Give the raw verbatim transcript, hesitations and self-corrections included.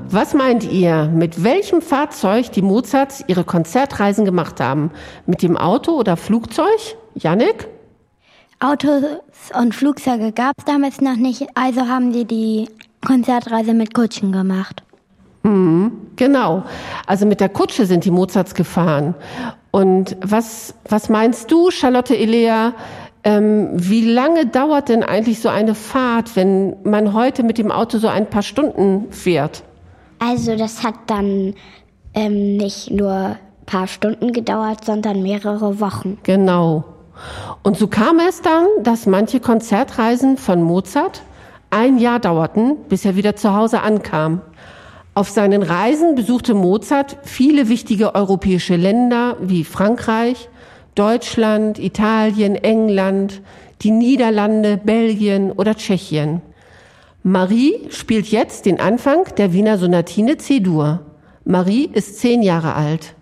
Was meint ihr, mit welchem Fahrzeug die Mozarts ihre Konzertreisen gemacht haben? Mit dem Auto oder Flugzeug? Jannik? Autos und Flugzeuge gab es damals noch nicht, also haben die die Konzertreise mit Kutschen gemacht. Mhm, genau. Also mit der Kutsche sind die Mozarts gefahren. Und was, was meinst du, Charlotte Elea, ähm, wie lange dauert denn eigentlich so eine Fahrt, wenn man heute mit dem Auto so ein paar Stunden fährt? Also das hat dann ähm, nicht nur ein paar Stunden gedauert, sondern mehrere Wochen. Genau. Und so kam es dann, dass manche Konzertreisen von Mozart ein Jahr dauerten, bis er wieder zu Hause ankam. Auf seinen Reisen besuchte Mozart viele wichtige europäische Länder wie Frankreich, Deutschland, Italien, England, die Niederlande, Belgien oder Tschechien. Marie spielt jetzt den Anfang der Wiener Sonatine C-Dur. Marie ist zehn Jahre alt.